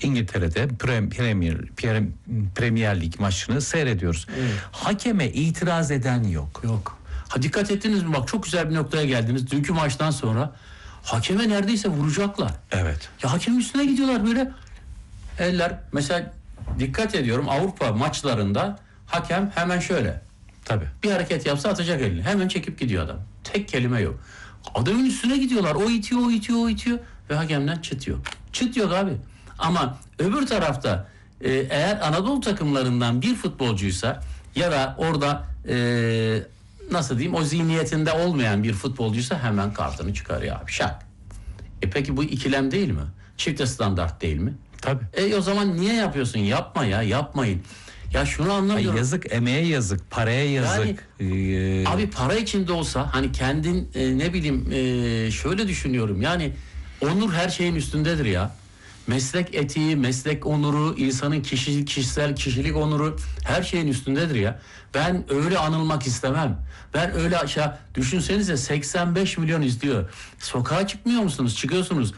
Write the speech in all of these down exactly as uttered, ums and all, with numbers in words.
İngiltere'de Premier, Premier, Premier Lig maçını seyrediyoruz. Evet. Hakeme itiraz eden yok. Yok. Ha, dikkat ettiniz mi? Bak çok güzel bir noktaya geldiniz. Dünkü maçtan sonra hakeme neredeyse vuracaklar. Evet. Ya hakemin üstüne gidiyorlar böyle. Eller mesela dikkat ediyorum Avrupa maçlarında hakem hemen şöyle. Tabii. Bir hareket yapsa atacak elini. Hemen çekip gidiyor adam. Tek kelime yok. Adamın üstüne gidiyorlar. O itiyor, o itiyor, o itiyor. Ve hakemden çıt yok. Çıt yok abi. Ama öbür tarafta e, eğer Anadolu takımlarından bir futbolcuysa ya da orada e, nasıl diyeyim o zihniyetinde olmayan bir futbolcuysa hemen kartını çıkarıyor abi. Şak. E peki bu ikilem değil mi? Çifte standart değil mi? Tabii. E o zaman niye yapıyorsun? Yapma ya, yapmayın. Ya şunu anlamıyorum. Ay yazık, emeğe yazık, paraya yazık. Yani, ee... Abi para içinde olsa hani kendin e, ne bileyim e, şöyle düşünüyorum. Yani onur her şeyin üstündedir ya. Meslek etiği, meslek onuru, insanın kişi, kişisel kişilik onuru her şeyin üstündedir ya. Ben öyle anılmak istemem. Ben öyle aşağı düşünsenize seksen beş milyon izliyor. Sokağa çıkmıyor musunuz? Çıkıyorsunuz.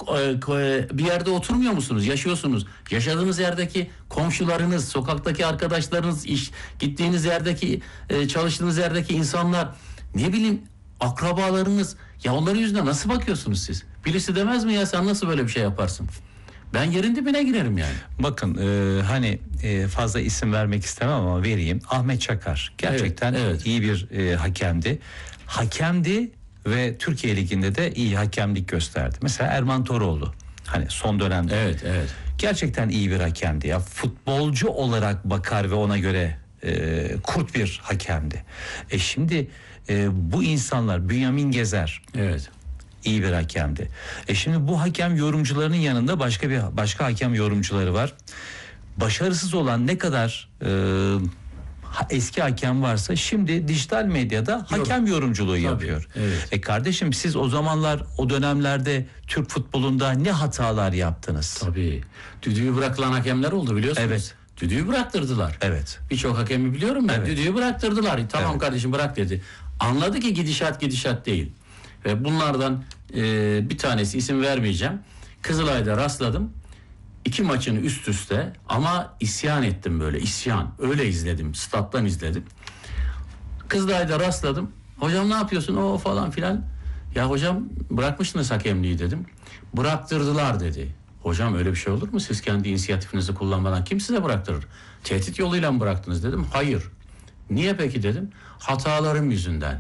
Bir yerde oturmuyor musunuz? Yaşıyorsunuz. Yaşadığınız yerdeki komşularınız, sokaktaki arkadaşlarınız, iş gittiğiniz yerdeki, çalıştığınız yerdeki insanlar, ne bileyim akrabalarınız. Ya onların yüzüne nasıl bakıyorsunuz siz? Birisi demez mi ya sen nasıl böyle bir şey yaparsın? Ben yerin dibine girerim yani. Bakın e, hani e, fazla isim vermek istemem ama vereyim. Ahmet Çakar gerçekten evet, evet. iyi bir e, hakemdi. Hakemdi ve Türkiye Ligi'nde de iyi hakemlik gösterdi. Mesela Erman Toroğlu hani son dönemde. Evet, evet. Gerçekten iyi bir hakemdi ya. Futbolcu olarak bakar ve ona göre e, kurt bir hakemdi. E şimdi e, bu insanlar Bünyamin Gezer. Evet. İyi bir hakemdi. E şimdi bu hakem yorumcularının yanında başka bir başka hakem yorumcuları var. Başarısız olan ne kadar e, eski hakem varsa şimdi dijital medyada Yorum. hakem yorumculuğu Tabii, yapıyor. Evet. E kardeşim siz o zamanlar o dönemlerde Türk futbolunda ne hatalar yaptınız? Tabii. Düdüğü bırakılan hakemler oldu biliyorsunuz. Evet. Düdüğü bıraktırdılar. Evet. Birçok hakemi biliyorum ben. Evet. Düdüğü bıraktırdılar. Tamam evet. kardeşim bırak dedi. Anladı ki gidişat gidişat değil. Ve bunlardan e, bir tanesi isim vermeyeceğim. Kızılay'da rastladım. İki maçını üst üste ama isyan ettim böyle isyan. Öyle izledim. Stat'tan izledim. Kızılay'da rastladım. Hocam ne yapıyorsun? O falan filan. Ya hocam bırakmışsınız hakemliği dedim. Bıraktırdılar dedi. Hocam öyle bir şey olur mu? Siz kendi inisiyatifinizi kullanmadan kim size bıraktırır? Tehdit yoluyla mı bıraktınız dedim. Hayır. Niye peki dedim. Hatalarım yüzünden.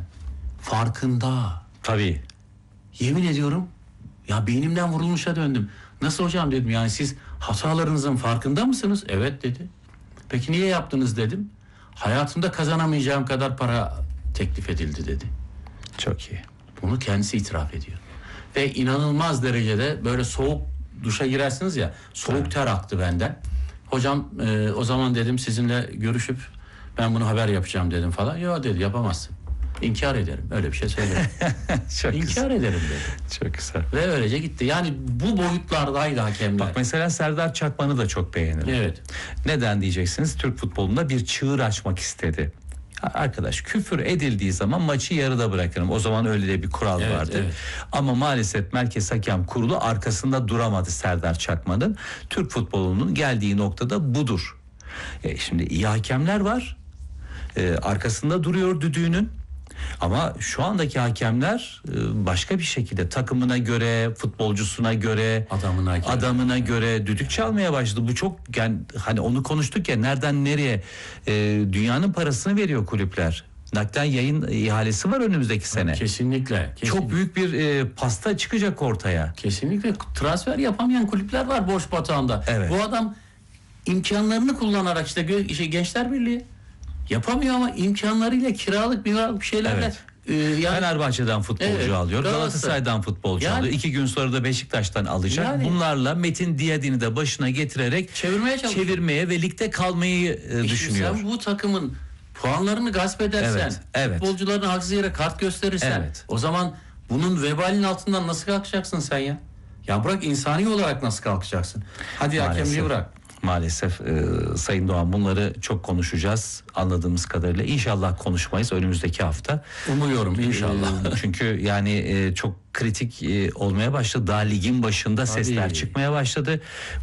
Farkında. Tabii. Yemin ediyorum ya beynimden vurulmuşa döndüm. Nasıl hocam dedim yani siz hatalarınızın farkında mısınız? Evet dedi. Peki niye yaptınız dedim. Hayatımda kazanamayacağım kadar para teklif edildi dedi. Çok iyi. Bunu kendisi itiraf ediyor. Ve inanılmaz derecede böyle soğuk duşa girersiniz ya soğuk evet. ter aktı benden. Hocam e, o zaman dedim sizinle görüşüp ben bunu haber yapacağım dedim falan. Yok dedi yapamazsın. İnkar ederim. Öyle bir şey söylerim. Çok İnkar güzel. ederim dedi. Çok güzel. Ve öylece gitti. Yani bu boyutlardaydı hakemler. Bak mesela Serdar Çakman'ı da çok beğenirim. Evet. Neden diyeceksiniz? Türk futbolunda bir çığır açmak istedi. Arkadaş küfür edildiği zaman maçı yarıda bırakırım. O zaman öyle de bir kural evet, vardı. Evet. Ama maalesef Merkez Hakem Kurulu arkasında duramadı Serdar Çakman'ın. Türk futbolunun geldiği noktada budur. E şimdi iyi hakemler var. E, arkasında duruyor düdüğünün. Ama şu andaki hakemler başka bir şekilde takımına göre, futbolcusuna göre, adamına göre, adamına göre düdük çalmaya başladı. Bu çok yani hani onu konuştuk ya nereden nereye e, dünyanın parasını veriyor kulüpler. Naklen yayın ihalesi var önümüzdeki sene. Kesinlikle. kesinlikle. Çok büyük bir e, pasta çıkacak ortaya. Kesinlikle transfer yapamayan kulüpler var borç batağında. Evet. Bu adam imkanlarını kullanarak işte şey, Gençler Birliği yapamıyor ama imkanlarıyla kiralık bir şeylerle. Evet. E, yani, Fenerbahçe'den futbolcu evet, alıyor. Galatasaray'dan futbolcu yani, alıyor. İki gün sonra da Beşiktaş'tan alacak. Yani, bunlarla Metin Diyadin'i de başına getirerek çevirmeye, çevirmeye ve ligde kalmayı e, işte düşünüyor. Sen bu takımın puanlarını gasp edersen, evet, evet. futbolcularına haksız yere kart gösterirsen evet. o zaman bunun vebalinin altından nasıl kalkacaksın sen ya? Ya bırak insani olarak nasıl kalkacaksın? Hadi hakemliği bırak. Maalesef e, Sayın Doğan bunları çok konuşacağız anladığımız kadarıyla. İnşallah konuşmayız önümüzdeki hafta. Umuyorum inşallah. E, çünkü yani e, çok kritik e, olmaya başladı. Daha ligin başında Tabii. sesler çıkmaya başladı.